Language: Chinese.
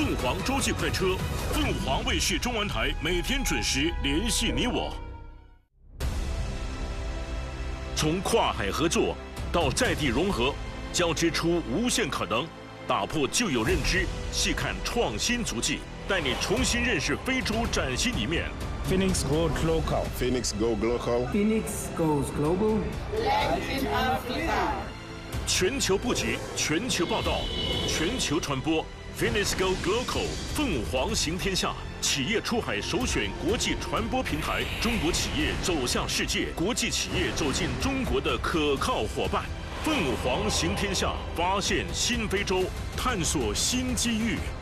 凤凰洲际快车，凤凰卫视中文台每天准时联系你我。从跨海合作到在地融合，交织出无限可能。打破旧有认知，细看创新足迹，带你重新认识非洲崭新一面。 Phoenix goes local. Phoenix go local. Phoenix goes global. Latin Africa. 全球布局，全球报道，全球传播。Phoenix go local， 凤凰行天下。企业出海首选国际传播平台，中国企业走向世界，国际企业走进中国的可靠伙伴。凤凰行天下，发现新非洲，探索新机遇。